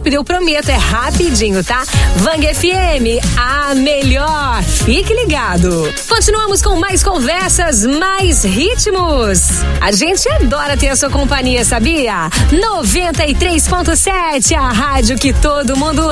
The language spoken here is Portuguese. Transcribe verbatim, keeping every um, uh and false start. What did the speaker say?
rápido, eu prometo, é rapidinho, tá? Vang F M, a melhor. Fique ligado. Continuamos com mais conversas, mais ritmos. A gente adora ter a sua companhia, sabia? noventa e três ponto sete, a rádio que todo mundo